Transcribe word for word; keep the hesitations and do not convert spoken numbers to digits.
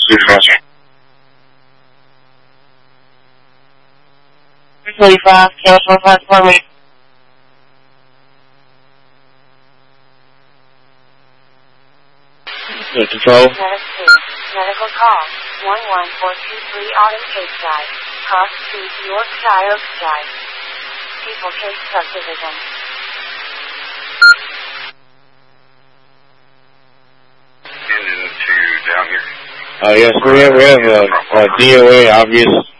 super. forty-five, Channel twenty-five for me. Control. Medical call. one one four two three Autumn Case Drive. Cross Street, Yorkshire Oaks Drive. People Case Subdivision. Engine two down here. Uh, yes, we have, we have a, a D O A obvious